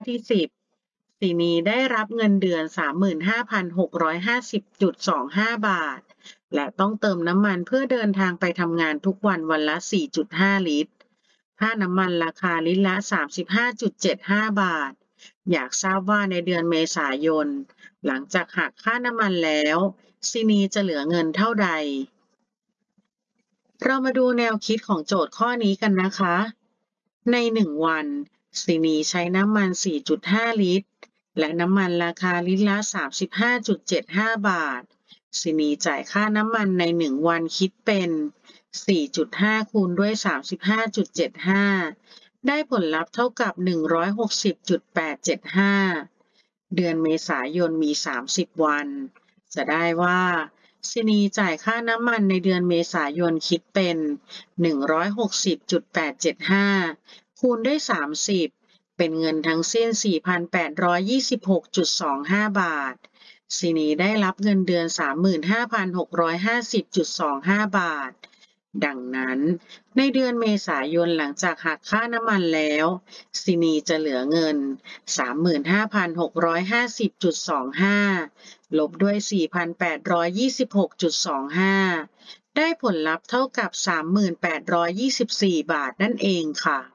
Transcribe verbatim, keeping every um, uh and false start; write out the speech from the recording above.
ที่สิบสินีได้รับเงินเดือน สามหมื่นห้าพันหกร้อยห้าสิบจุดสองห้า บาทและต้องเติมน้ำมันเพื่อเดินทางไปทำงานทุกวันวันละ สี่จุดห้า ลิตรค่าน้ำมันราคาลิตรละ สามสิบห้าจุดเจ็ดห้า บาทอยากทราบว่าในเดือนเมษายนหลังจากหักค่าน้ำมันแล้วซินีจะเหลือเงินเท่าใดเรามาดูแนวคิดของโจทย์ข้อนี้กันนะคะ ในหนึ่งวันซินีใช้น้ำมัน สี่จุดห้า ลิตรและน้ำมันราคาลิตรละ สามสิบห้าจุดเจ็ดห้า บาทซินีจ่ายค่าน้ำมันในหนึ่งวันคิดเป็น สี่จุดห้า คูณด้วย สามสิบห้าจุดเจ็ดห้า ได้ผลลัพธ์เท่ากับ หนึ่งร้อยหกสิบจุดแปดเจ็ดห้า เดือนเมษายนมี สามสิบ วัน จะได้ว่าซินีจ่ายค่าน้ำมันในเดือนเมษายนคิดเป็น หนึ่งร้อยหกสิบจุดแปดเจ็ดห้า คูณด้วย สามสิบ เป็นเงินทั้งสิ้น สี่พันแปดร้อยยี่สิบหกจุดสองห้า บาทซินีได้รับเงินเดือน สามหมื่นห้าพันหกร้อยห้าสิบจุดสองห้า บาทดังนั้นในเดือนเมษายนหลังจากหักค่าน้ำมันแล้วซินีจะเหลือเงิน สามหมื่นห้าพันหกร้อยห้าสิบจุดสองห้า ลบด้วย สี่พันแปดร้อยยี่สิบหกจุดสองห้า ได้ผลลัพธ์เท่ากับ สามหมื่นแปดร้อยยี่สิบสี่ บาทนั่นเองค่ะ